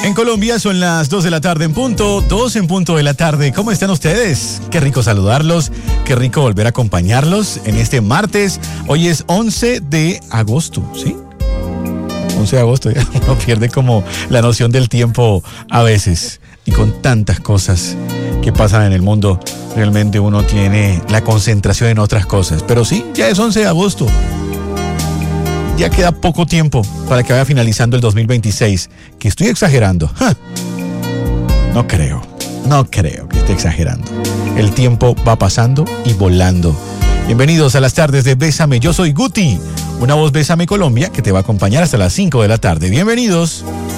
En Colombia son las 2 de la tarde en punto, 2 en punto de la tarde. ¿Cómo están ustedes? Qué rico saludarlos, qué rico volver a acompañarlos en este martes. Hoy es 11 de agosto, ¿sí? 11 de agosto, ya uno pierde como la noción del tiempo a veces. Y con tantas cosas que pasan en el mundo, realmente uno tiene la concentración en otras cosas. Pero sí, ya es 11 de agosto. Ya queda poco tiempo para que vaya finalizando el 2026. Que estoy exagerando. No creo que esté exagerando. El tiempo va pasando y volando. Bienvenidos a las tardes de Bésame. Yo soy Guti, una voz Bésame Colombia que te va a acompañar hasta las 5 de la tarde. Bienvenidos.